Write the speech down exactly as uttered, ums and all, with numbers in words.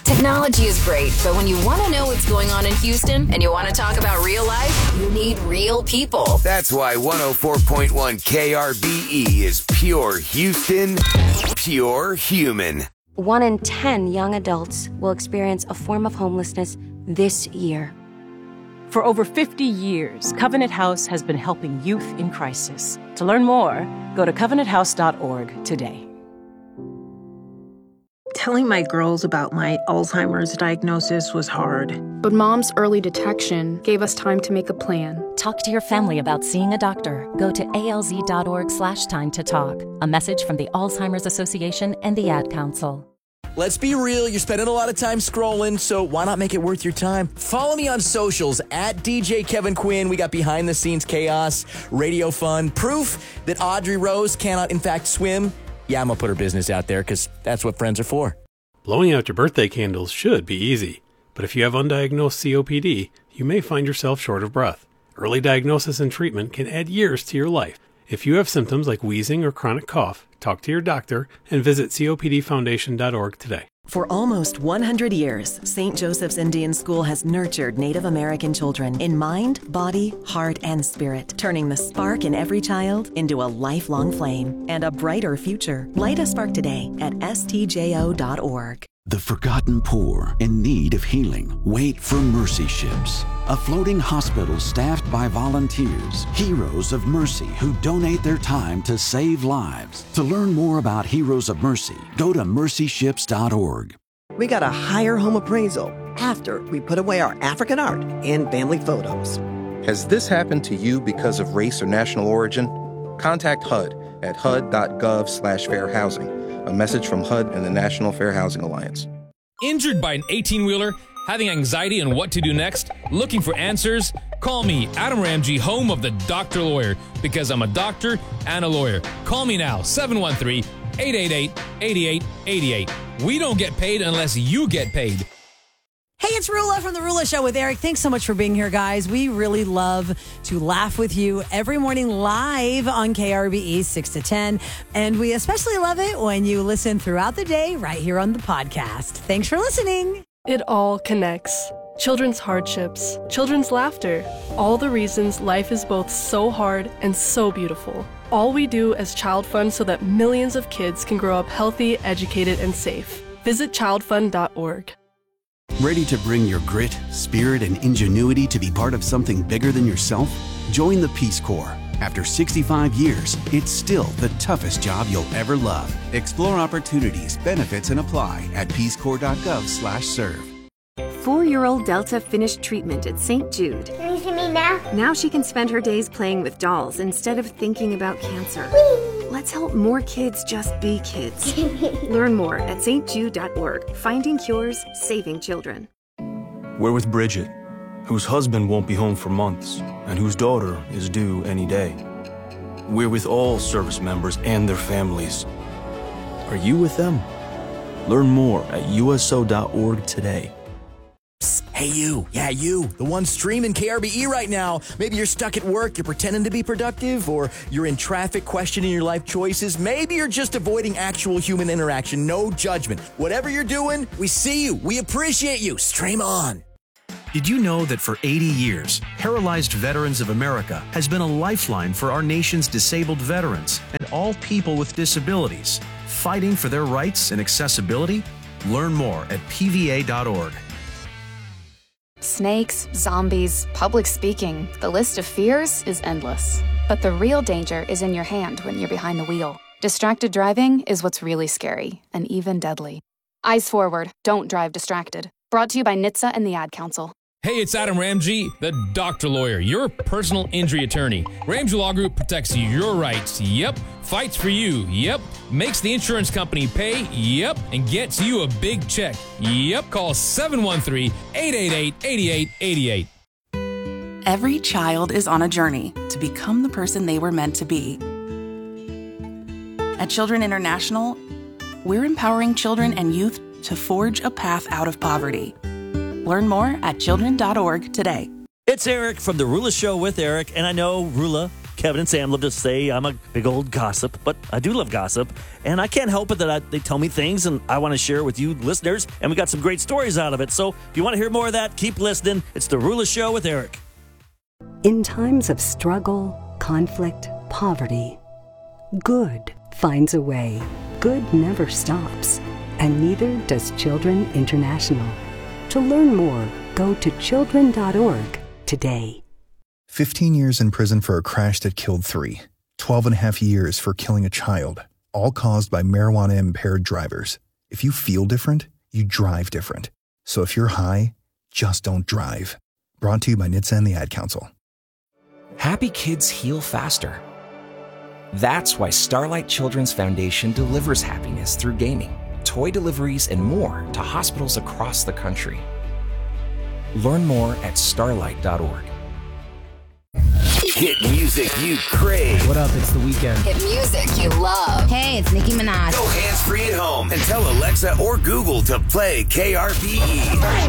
Technology is great, but when you want to know what's going on in Houston and you want to talk about real life, you need real people. That's why one oh four point one K R B E is pure Houston, pure human. One in ten young adults will experience a form of homelessness this year. For over fifty years, Covenant House has been helping youth in crisis. To learn more, go to covenant house dot org today. Telling my girls about my Alzheimer's diagnosis was hard. But Mom's early detection gave us time to make a plan. Talk to your family about seeing a doctor. Go to A L Z dot org slash time to talk. A message from the Alzheimer's Association and the Ad Council. Let's be real, you're spending a lot of time scrolling, so why not make it worth your time? Follow me on socials, at D J Kevin Quinn. We got behind-the-scenes chaos, radio fun, proof that Audrey Rose cannot, in fact, swim. Yeah, I'm going to put her business out there because that's what friends are for. Blowing out your birthday candles should be easy, but if you have undiagnosed C O P D, you may find yourself short of breath. Early diagnosis and treatment can add years to your life. If you have symptoms like wheezing or chronic cough, talk to your doctor and visit C O P D foundation dot org today. For almost one hundred years, Saint Joseph's Indian School has nurtured Native American children in mind, body, heart, and spirit, turning the spark in every child into a lifelong flame and a brighter future. Light a spark today at S T J O dot org. The forgotten poor in need of healing wait for Mercy Ships, a floating hospital staffed by volunteers, heroes of mercy who donate their time to save lives. To learn more about Heroes of Mercy, go to mercy ships dot org. We got a higher home appraisal after we put away our African art and family photos. Has this happened to you because of race or national origin? Contact H U D at H U D dot gov slash fair housing. A message from H U D and the National Fair Housing Alliance. Injured by an eighteen-wheeler? Having anxiety on what to do next? Looking for answers? Call me, Adam Ramsey, home of the Doctor Lawyer, because I'm a doctor and a lawyer. Call me now, seven one three, eight eight eight, eight eight eight eight. We don't get paid unless you get paid. Hey, it's Rula from The Rula Show with Eric. Thanks so much for being here, guys. We really love to laugh with you every morning live on K R B E six to ten. And we especially love it when you listen throughout the day right here on the podcast. Thanks for listening. It all connects. Children's hardships, children's laughter, all the reasons life is both so hard and so beautiful. All we do as Child Fund so that millions of kids can grow up healthy, educated, and safe. Visit child fund dot org. Ready to bring your grit, spirit, and ingenuity to be part of something bigger than yourself? Join the Peace Corps. After sixty-five years, it's still the toughest job you'll ever love. Explore opportunities, benefits, and apply at peace corps dot gov slash serve. Four-year-old Delta finished treatment at Saint Jude. Can you see me now? Now she can spend her days playing with dolls instead of thinking about cancer. Whee! Let's help more kids just be kids. Learn more at st jude dot org. Finding cures, saving children. We're with Bridget, whose husband won't be home for months and whose daughter is due any day. We're with all service members and their families. Are you with them? Learn more at U S O dot org today. Hey you, yeah you, the one streaming K R B E right now. Maybe you're stuck at work, you're pretending to be productive, or you're in traffic questioning your life choices. Maybe you're just avoiding actual human interaction, no judgment. Whatever you're doing, we see you, we appreciate you. Stream on. Did you know that for eighty years, Paralyzed Veterans of America has been a lifeline for our nation's disabled veterans and all people with disabilities, fighting for their rights and accessibility? Learn more at P V A dot org. Snakes, zombies, public speaking, the list of fears is endless. But the real danger is in your hand when you're behind the wheel. Distracted driving is what's really scary and even deadly. Eyes forward, don't drive distracted. Brought to you by N H T S A and the Ad Council. Hey, it's Adam Ramsey, the Doctor Lawyer, your personal injury attorney. Ramsey Law Group protects your rights, yep. Fights for you, yep. Makes the insurance company pay, yep. And gets you a big check, yep. Call seven one three, eight eight eight, eight eight eight eight. Every child is on a journey to become the person they were meant to be. At Children International, we're empowering children and youth to forge a path out of poverty. Learn more at children dot org today. It's Eric from The Rula Show with Eric, and I know, Rula, Kevin and Sam love to say I'm a big old gossip, but I do love gossip, and I can't help it that I, they tell me things, and I want to share with you listeners, and we got some great stories out of it. So if you want to hear more of that, keep listening. It's The Rula Show with Eric. In times of struggle, conflict, poverty, good finds a way. Good never stops, and neither does Children International. To learn more, go to children dot org today. fifteen years in prison for a crash that killed three. twelve and a half years for killing a child, all caused by marijuana-impaired drivers. If you feel different, you drive different. So if you're high, just don't drive. Brought to you by N H T S A and the Ad Council. Happy kids heal faster. That's why Starlight Children's Foundation delivers happiness through gaming, toy deliveries, and more to hospitals across the country. Learn more at starlight dot org. Hit music you crave. What up? It's The Weeknd. Hit music you love. Hey, it's Nicki Minaj. Go hands-free at home and tell Alexa or Google to play K R B E.